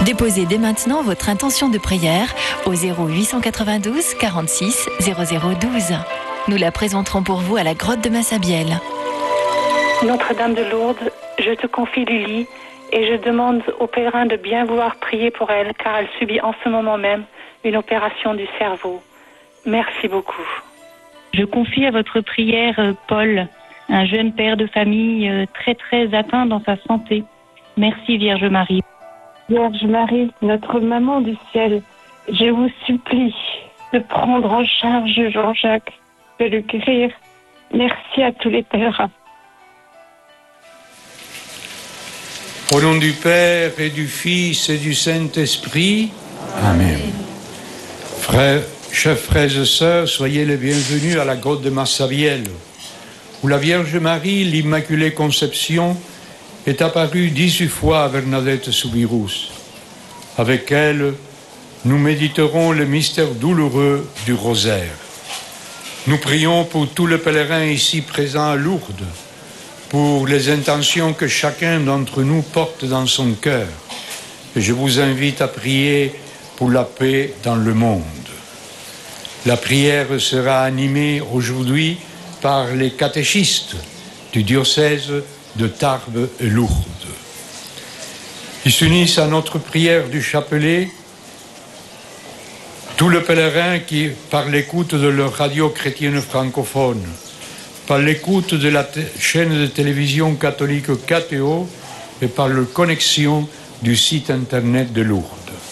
Déposez dès maintenant votre intention de prière au 0892 46 0012. Nous la présenterons pour vous à la grotte de Massabielle. Notre-Dame de Lourdes, je te confie Lily et je demande aux pèlerins de bien vouloir prier pour elle car elle subit en ce moment même une opération du cerveau. Merci beaucoup. Je confie à votre prière Paul, un jeune père de famille très atteint dans sa santé. Merci Vierge Marie. Vierge Marie, notre maman du ciel, je vous supplie de prendre en charge Jean-Jacques, de le guérir. Merci à tous les pèlerins. Au nom du Père et du Fils et du Saint-Esprit. Amen. Chers frères et sœurs, soyez les bienvenus à la grotte de Massabielle, où la Vierge Marie, l'Immaculée Conception, est apparue 18 fois à Bernadette Soubirous. Avec elle, nous méditerons le mystère douloureux du rosaire. Nous prions pour tous les pèlerins ici présents à Lourdes, pour les intentions que chacun d'entre nous porte dans son cœur. Et je vous invite à prier pour la paix dans le monde. La prière sera animée aujourd'hui par les catéchistes du diocèse de Tarbes et Lourdes. Ils s'unissent à notre prière du chapelet tous les pèlerins qui, par l'écoute de leur radio chrétienne francophone, par l'écoute de la chaîne de télévision catholique KTO et par leur connexion du site internet de Lourdes.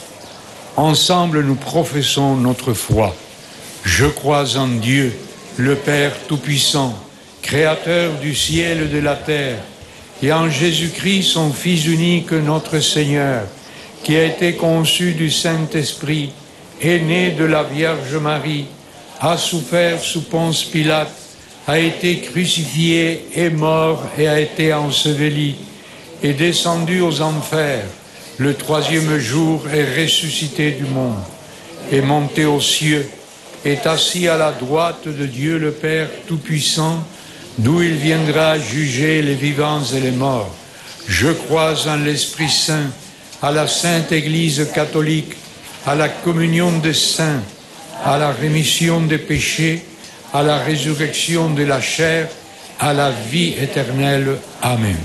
Ensemble, nous professons notre foi. Je crois en Dieu, le Père Tout-Puissant, Créateur du ciel et de la terre, et en Jésus-Christ, son Fils unique, notre Seigneur, qui a été conçu du Saint-Esprit, est né de la Vierge Marie, a souffert sous Ponce Pilate, a été crucifié, est mort et a été enseveli, est descendu aux enfers, le troisième jour est ressuscité du monde, est monté aux cieux, est assis à la droite de Dieu le Père Tout-Puissant, d'où il viendra juger les vivants et les morts. Je crois en l'Esprit Saint, à la Sainte Église catholique, à la communion des saints, à la rémission des péchés, à la résurrection de la chair, à la vie éternelle. Amen.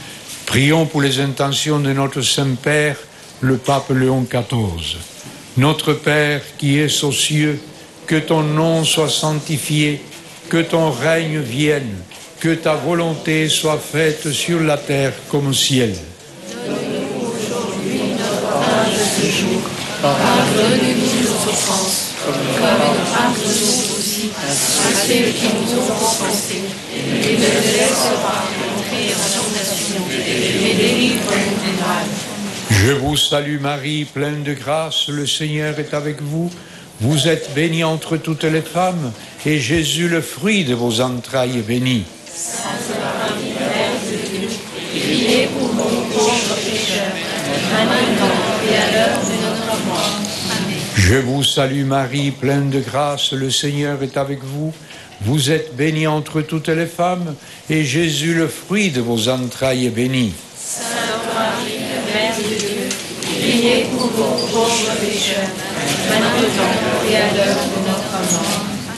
Prions pour les intentions de notre Saint-Père, le pape Léon XIV. Notre Père qui es aux cieux, que ton nom soit sanctifié, que ton règne vienne, que ta volonté soit faite sur la terre comme au ciel. Donne-nous aujourd'hui notre pain de ce jour. Pardonne-nous nos offenses, comme nous pardonnons aussi à ceux qui nous ont offensés. Et ne laisse pas entrer en tentation, mais délivre-nous du mal. Je vous salue Marie, pleine de grâce, le Seigneur est avec vous. Vous êtes bénie entre toutes les femmes, et Jésus, le fruit de vos entrailles, est béni. Sainte Marie, Mère de Dieu, priez pour nous pauvres pécheurs, maintenant et à l'heure de notre mort. Amen. Je vous salue Marie, pleine de grâce, le Seigneur est avec vous. Vous êtes bénie entre toutes les femmes, et Jésus, le fruit de vos entrailles, est béni. Sainte Marie, Mère de Dieu, priez pour nous pauvres pécheurs, maintenant et à l'heure de notre mort.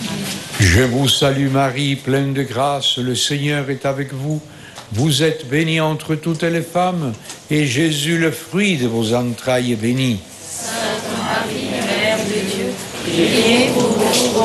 Je vous salue Marie, pleine de grâce, le Seigneur est avec vous. Vous êtes bénie entre toutes les femmes, et Jésus, le fruit de vos entrailles, est béni. Sainte Marie, Mère de Dieu, priez pour nous pauvres